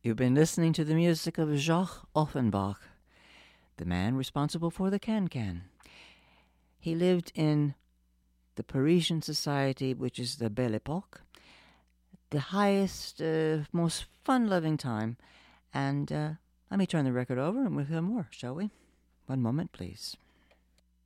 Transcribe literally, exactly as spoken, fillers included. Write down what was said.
You've been listening to the music of Jacques Offenbach, the man responsible for the can-can. He lived in the Parisian society, which is the Belle Epoque, the highest, uh, most fun-loving time. And uh, let me turn the record over and we'll hear more, shall we? One moment, please.